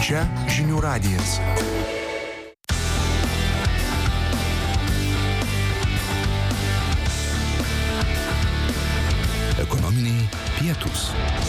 Čia Žinių radijas. Ekonominiai pietūs.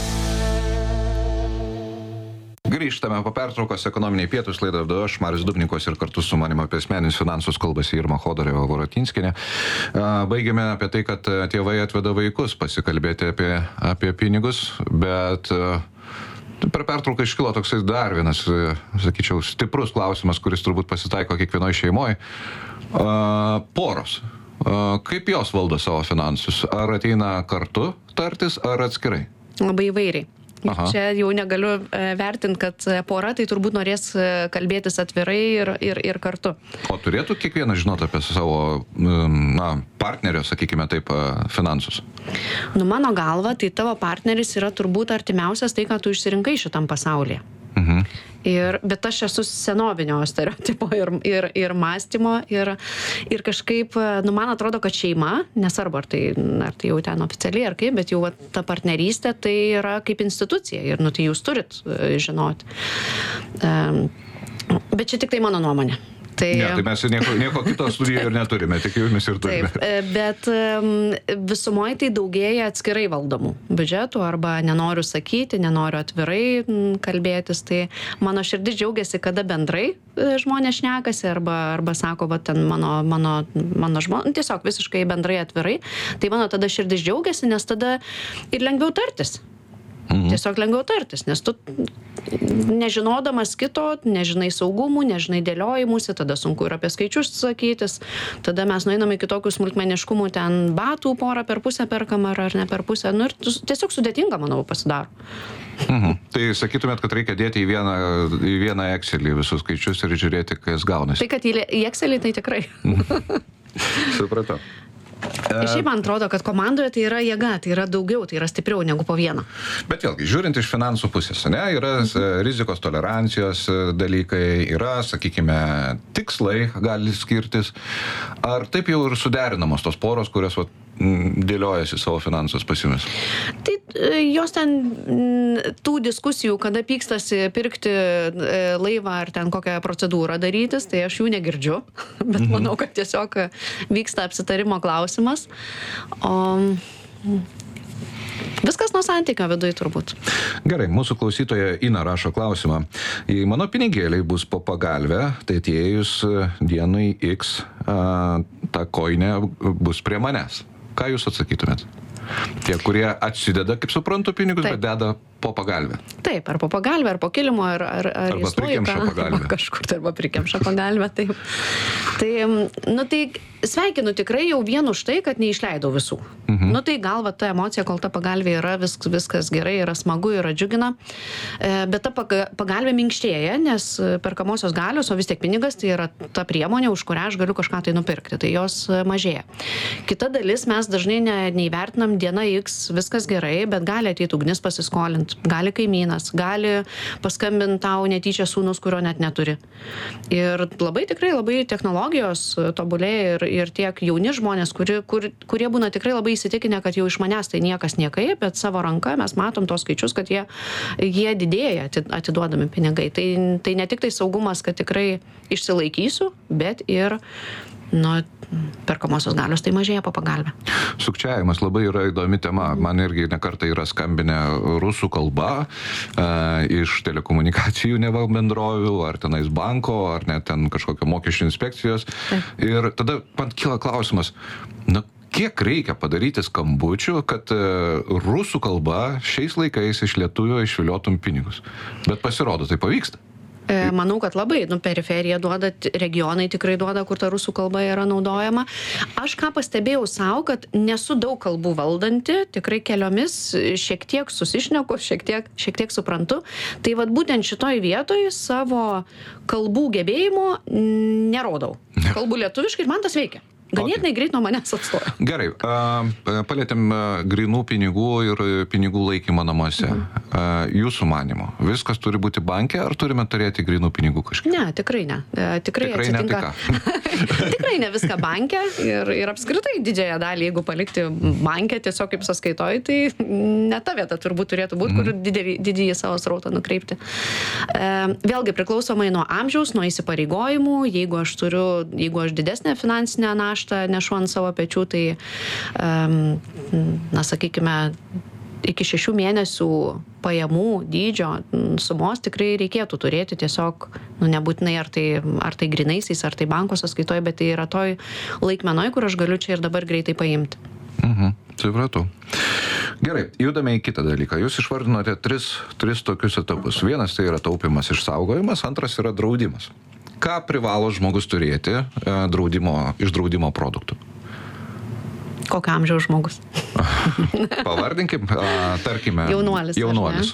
Grįžtame po pertraukos ekonominiai pietūs, laidą vedu aš, Marius Dubnikovas, ir kartu su manimi apie asmeninius finansus kalbasi Irma Chodoreva-Vorotinskienė. Baigėme apie tai, kad tėvai atveda vaikus pasikalbėti apie pinigus, bet per pertrauką iškilo toksai dar vienas, sakyčiau, stiprus klausimas, kuris turbūt pasitaiko kiekvienoje šeimoje. Poros. Kaip jos valdo savo finansus? Ar ateina kartu tartis, ar atskirai? Labai įvairiai. Aha. Čia jau negaliu vertinti, kad pora tai turbūt norės kalbėtis atvirai ir kartu. O turėtų kiekvienas žinoti apie savo partnerio, sakykime taip, finansus? Mano galva, tai tavo partneris yra turbūt artimiausias tai, ką tu išsirinkai šitam pasaulyje. Mhm. Bet aš esu senovinio stereotipo ir mąstymo ir kažkaip, man atrodo, kad šeima, nesvarbu, ar tai jau ten oficialiai ar kaip, bet jau ta partnerystė tai yra kaip institucija ir tai jūs turit žinoti. Bet čia tik tai mano nuomonė. Ne, tai mes nieko kito studijoje ir neturime, tik jumis ir turime. Taip, bet visumoje tai daugėja atskirai valdomų biudžetų arba nenoriu sakyti, nenoriu atvirai kalbėtis. Tai mano širdis džiaugiasi, kada bendrai žmonės šnekasi arba sako, va ten mano žmonės, tiesiog visiškai bendrai atvirai. Tai mano tada širdis džiaugiasi, nes tada ir lengviau tartis. Tiesiog lengviau tartis, nes tu nežinodamas kito, nežinai saugumų, nežinai dėliojimusi, tada sunku ir apie skaičius sakytis, tada mes nueiname iki tokių smulkmeniškumų, ten batų porą per pusę perkam ar ne per pusę, ir tiesiog sudėtinga, manau, pasidaro. Tai sakytumėt, kad reikia dėti į vieną Excelį visus skaičius ir žiūrėti, kas gaunasi. Tai, kad į Excelį, tai tikrai. Supratau. Šiaip man atrodo, kad komandoje tai yra jėga, tai yra daugiau, tai yra stipriau negu po vieną. Bet vėlgi, žiūrint iš finansų pusės, yra rizikos tolerancijos dalykai, yra, sakykime, tikslai gali skirtis. Ar taip jau ir suderinamos tos poros, kurios dėliojasi savo finansus pas jumis? Tai jos ten tų diskusijų, kada pykstasi pirkti laivą ar ten kokią procedūrą darytis, tai aš jų negirdžiu, bet manau, kad tiesiog vyksta apsitarimo klausimas. Viskas nuo santykio viduje turbūt. Gerai, mūsų klausytoja Ina rašo klausimą. Jei mano pinigėliai bus po pagalvę, tai atėjus dienai X ta koinė bus prie manęs. Ką jūs atsakytumėt? Tie, kurie atsideda, kaip suprantu, pinigus, bet deda po pagalvę. Taip, ar po pagalvę, ar po kilimo, ar arba prikemša pagalvę. Kažkur arba prikemša pagalvę, taip. Tai sveikinu tikrai jau vien už tai, kad neišleidau visų. Tai galva ta emocija, kol ta pagalvė yra, viskas gerai, yra smagu, yra džiugina. Bet ta pagalvė minkštėja, nes perkamosios galios, o vis tiek pinigas, tai yra ta priemonė, už kurią aš galiu kažką tai nupirkti. Tai jos mažėja. Kita dalis mes dažnai neįvertinam, diena X, viskas gerai, bet gali ateiti ugnis pasiskolinti. Gali kaimynas, gali paskambinti tau netyčia sūnus, kurio net neturi. Ir tikrai labai technologijos tobulėja ir tiek jauni žmonės, kurie būna tikrai labai įsitikinę, kad jau iš manęs tai niekas niekai, bet savo ranka mes matom tos skaičius, kad jie didėja atiduodami pinigai. Tai ne tik tai saugumas, kad tikrai išsilaikysiu, bet ir perkamosios galios tai mažėja po pagalbę. Sukčiavimas labai yra įdomi tema. Man irgi nekartą yra skambinę rusų kalba iš telekomunikacijų bendrovių, ar tenais banko, ar net ten kažkokio mokesčių inspekcijos. Ir tada man kyla klausimas, kiek reikia padaryti skambučių, kad rusų kalba šiais laikais iš lietuvio išviliotum pinigus. Bet pasirodo, tai pavyksta. Manau, kad labai, periferija duoda, regionai tikrai duoda, kur ta rusų kalba yra naudojama. Aš ką pastebėjau savo, kad nesu daug kalbų valdanti, tikrai keliomis šiek tiek susišneku, šiek tiek suprantu. Tai būtent šitoj vietoj savo kalbų gebėjimo nerodau. Kalbu lietuviškai ir man tas veikia. ganėtinai greit nuo manęs atstoja. Gerai, palėtėm grinų pinigų ir pinigų laikymą namuose. Jūsų manimo, viskas turi būti banke, ar turime turėti grinų pinigų kažkaip? Ne, tikrai ne. Tikrai atsitinka. Tikrai ne viską banke ir apskritai didžiąją dalį, jeigu palikti banke tiesiog kaip sąskaitoj, tai ne ta vieta turbūt turėtų būti, kur didįjį savo srautą nukreipti. Vėlgi priklausomai nuo amžiaus, nuo įsipareigojimų, jeigu aš didesnę finansinę naštą nešu ant savo pečių, tai, na, sakykime, iki 6 mėnesių pajamų dydžio sumos tikrai reikėtų turėti tiesiog, nu, nebūtinai ar tai grinaisiais, ar tai banko sąskaitoje, bet tai yra toj laikmenoj, kur aš galiu čia ir dabar greitai paimti. Supratau. Gerai, judame į kitą dalyką. Jūs išvardinote tris tokius etapus. Vienas tai yra taupimas, išsaugojimas, antras yra draudimas. Ką privalo žmogus turėti iš draudimo produktų? Kokio amžiaus žmogus? Pavardinkim, tarkime. Jaunuolis.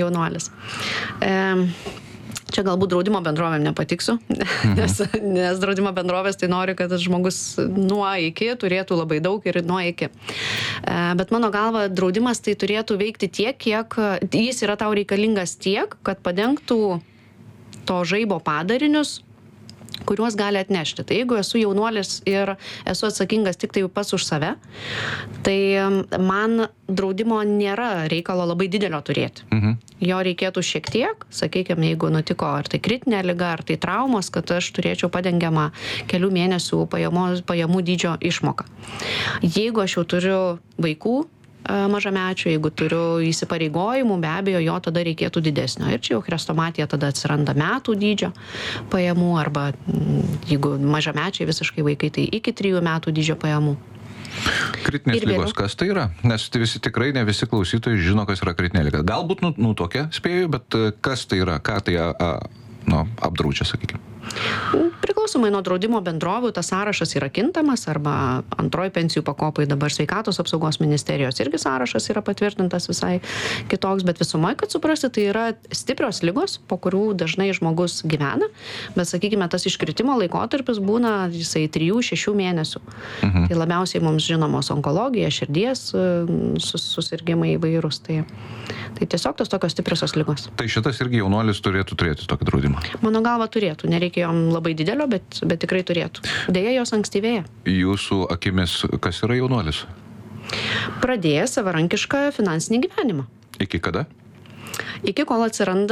Čia galbūt draudimo bendrovėm nepatiksiu, nes draudimo bendrovės tai nori, kad žmogus nuo iki turėtų labai daug ir nuo iki. Bet mano galva, draudimas tai turėtų veikti tiek, kiek jis yra tau reikalingas tiek, kad padengtų to žaibo padarinius, kuriuos gali atnešti. Tai jeigu esu jaunuolis ir esu atsakingas tik tai pats už save, tai man draudimo nėra reikalo labai didelio turėti. Jo reikėtų šiek tiek, sakykime, jeigu nutiko ar tai kritinė liga, ar tai traumos, kad aš turėčiau padengiamą kelių mėnesių pajamų dydžio išmoką. Jeigu aš jau turiu vaikų, mažamečių, jeigu turiu įsipareigojimų, be abejo, jo tada reikėtų didesnio. Ir čia jau chrestomatija tada atsiranda metų dydžio pajamų, arba jeigu mažamečiai visiškai vaikai, tai iki 3 metų dydžio pajamų. Kritinės lygos, kas tai yra? Nes tikrai ne visi klausytojai žino, kas yra kritinė lyga. Galbūt nutuokia, spėju, bet kas tai yra, ką tai apdraudžia, sakykime. Priklausomai nuo draudimo bendrovių, tas sąrašas yra kintamas, arba antroji pensijų pakopai dabar sveikatos apsaugos ministerijos irgi sąrašas yra patvirtintas visai kitoks, bet visumai, kad suprasti, tai yra stiprios ligos, po kurių dažnai žmogus gyvena, bet sakykime, tas iškritimo laikotarpis būna jisai 3-6 mėnesių. Tai labiausiai mums žinomos onkologija, širdies susirgimai įvairūs, tai tiesiog tos tokios stipriosios ligos. Tai šitas irgi jaunuolis turėtų turėti tokį draudimą? Mano galva turėtų, nereikia jom labai didelio, bet tikrai turėtų. Deja, jos ankstyvėja. Jūsų akimis, kas yra jaunuolis? Pradėjęs savarankišką finansinį gyvenimą. Iki kada? Iki kol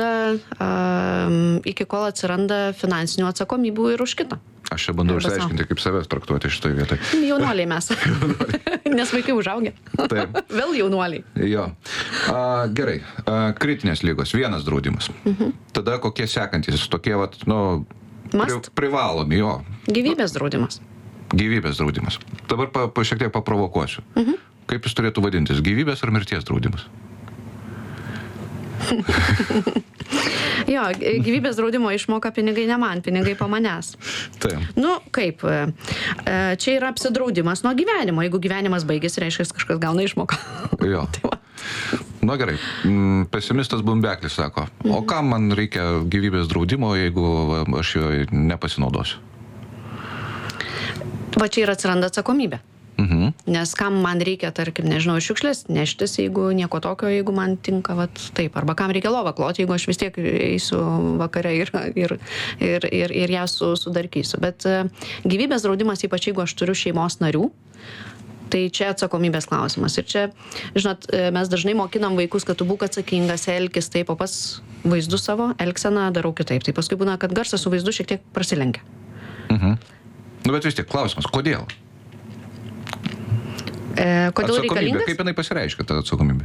atsiranda finansinių atsakomybių ir už kitą. Aš čia bandau išsiaiškinti, kaip savęs traktuoti šitoje vietoje. Jaunuoliai mes. Nes vaikai užaugę. Taip. Vėl jaunuoliai. Jo. Gerai. Kritinės lygos. Vienas draudimas. Tada kokie sekantys? Tokie, privalomi, jo. Gyvybės draudimas. Gyvybės draudimas. Dabar šiek tiek paprovokuosiu. Kaip jis turėtų vadintis? Gyvybės ar mirties draudimas? Jo, gyvybės draudimo išmoka pinigai ne man, pinigai po manęs. Taip. Nu, kaip? Čia yra apsidraudimas nuo gyvenimo. Jeigu gyvenimas baigėsi, reiškia, kažkas gauna išmoką. Jo. Na gerai. Pesimistas Bumbeklis sako, o kam man reikia gyvybės draudimo, jeigu aš jo nepasinaudosiu? Va čia ir atsiranda atsakomybė. Nes kam man reikia, tarkim, nežinau, šiukšlės neštis, jeigu nieko tokio, jeigu man tinka, taip, arba kam reikia lovą kloti, jeigu aš vis tiek eisiu vakare ir ją sudarkysiu. Bet gyvybės draudimas, ypač jeigu aš turiu šeimos narių, tai čia atsakomybės klausimas. Ir čia, žinot, mes dažnai mokinam vaikus, kad tu būk atsakingas, elkis taip, o pas vaizdus savo elgseną darau kitaip. Tai paskui būna, kad garsas su vaizdu šiek tiek prasilenkia. Nu, bet vis tiek klausimas, kodėl? Kodėl reikalingas? Kaip jinai pasireiškia, ta atsakomybė?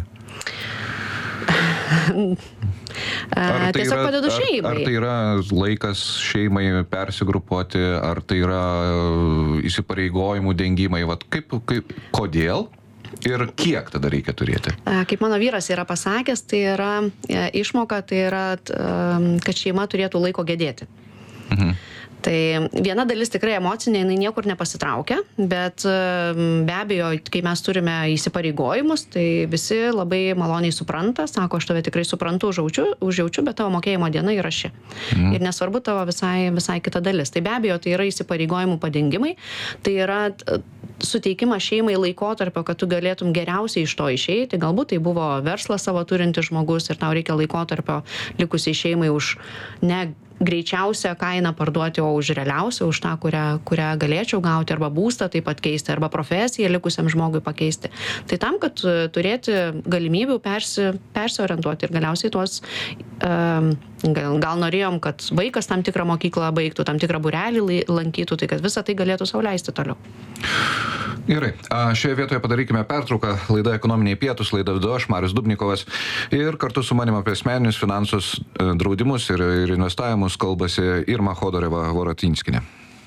Tiesiog padedu šeimai. Ar tai yra laikas šeimai persigrupuoti, ar tai yra įsipareigojimų dengimai? Kodėl ir kiek tada reikia turėti? Kaip mano vyras yra pasakęs, tai yra išmoka, tai yra, kad šeima turėtų laiko gedėti. Tai viena dalis tikrai emocinė, jinai niekur nepasitraukia, bet be abejo, kai mes turime įsipareigojimus, tai visi labai maloniai supranta, sako, aš tave tikrai suprantu, užjaučiu, bet tavo mokėjimo diena yra ši. Ir nesvarbu tavo visai kita dalis. Tai be abejo, tai yra įsipareigojimų padengimai, tai yra suteikimas šeimai laikotarpio, kad tu galėtum geriausiai iš to išeiti. Galbūt tai buvo verslas savo turintis žmogus ir tau reikia laikotarpio likusiai šeimai už ne greičiausią kainą parduoti, o už realiausią, už tą, kurią galėčiau gauti, arba būstą taip pat keisti, arba profesiją likusiam žmogui pakeisti. Tai tam, kad turėti galimybių persiorientuoti ir galiausiai tuos, gal norėjom, kad vaikas tam tikrą mokyklą baigtų, tam tikrą būrelį lankytų, tai kad visą tai galėtų sau leisti toliau. Gerai, šioje vietoje padarykime pertrauką. Laida Ekonominiai pietūs, laida vedu aš, Marius Dubnikovas, ir kartu su manim apie asmeninius finansus, draudimus ir investavimus kalbasi Irma Chodoreva Vorotinskienė.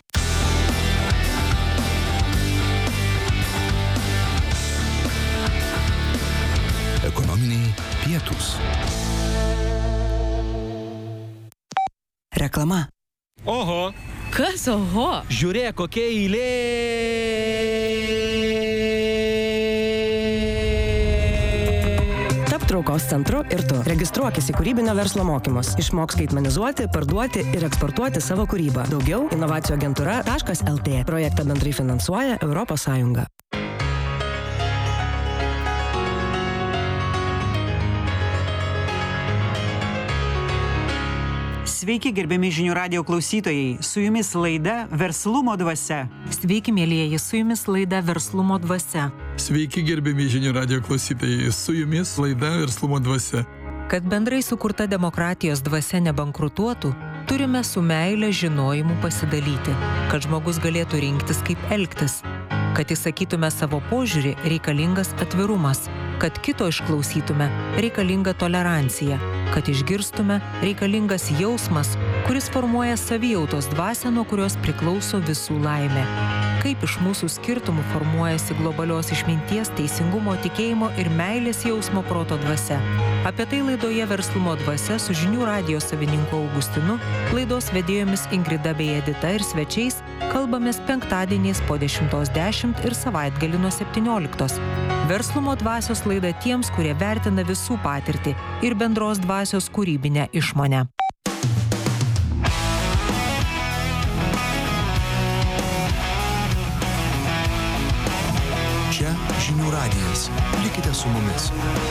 Ekonominiai pietūs. Reklama. Oho, Kas oho? žiūrėk, kokia eilė. Tap traukos centru ir tu. Registruokis į kūrybinio verslo mokymus. Išmok skaitmenizuoti, parduoti ir eksportuoti savo kūrybą. Daugiau inovacijų agentūra.lt. Projektą bendrai finansuoja Europos Sąjunga. Sveiki, gerbiami žinių radijo klausytojai. Su jumis laida Verslumo dvasia. Sveiki, mėlyjeji, su jumis laida Verslumo dvasia. Sveiki, gerbiami žinių radijo klausytojai. Su jumis laida Verslumo dvasia. Kad bendrai sukurta demokratijos dvasia nebankrutuotų, turime su meile žinojimu pasidalyti, kad žmogus galėtų rinktis, kaip elgtis. Kad įsakytume savo požiūrį, reikalingas atvirumas. Kad kito išklausytume, reikalinga tolerancija. Kad išgirstume, reikalingas jausmas, kuris formuoja savijautos dvasią, nuo kurios priklauso visų laimė. Kaip iš mūsų skirtumų formuojasi globalios išminties, teisingumo, tikėjimo ir meilės jausmo proto dvasia. Apie tai laidoje Verslumo dvasia su žinių radijo savininku Augustinu, laidos vedėjomis Ingrida bei Edita ir svečiais kalbamės penktadieniais po 10:10 ir savaitgalį nuo 17. Verslumo dvasios laida tiems, kurie vertina visų patirtį ir bendros dvasios kūrybinę išmonę. Čia žinių radijas. Likite su mumis.